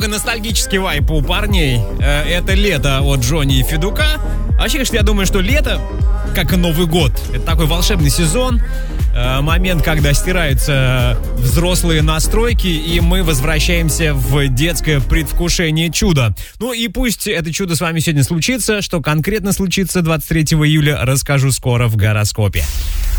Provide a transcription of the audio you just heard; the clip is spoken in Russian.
такой ностальгический вайп у парней. Это лето от Джонни и Федука. Вообще, я думаю, что лето, как и Новый год, это такой волшебный сезон. Момент, когда стираются взрослые настройки, и мы возвращаемся в детское предвкушение чуда. Ну и пусть это чудо с вами сегодня случится. Что конкретно случится 23 июля, расскажу скоро в гороскопе.